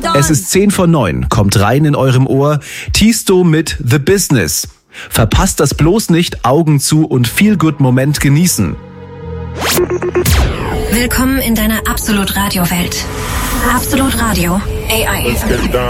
Es ist 10:09, kommt rein in eurem Ohr Tiësto mit The Business. Verpasst das bloß nicht, Augen zu und Feel-Good-Moment genießen. Willkommen in deiner Absolut Radio-Welt. Absolut Radio AI.